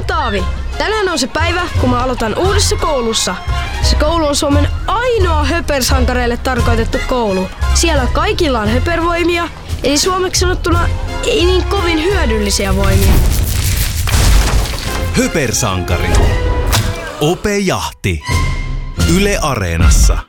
oon Taavi. Tänään on se päivä, kun mä aloitan uudessa koulussa. Se koulu on Suomen ainoa höpersankareille tarkoitettu koulu. Siellä kaikilla on höpervoimia, eli suomeksi sanottuna ei niin kovin hyödyllisiä voimia. Höpersankari. Ope Jahti. Yle Areenassa.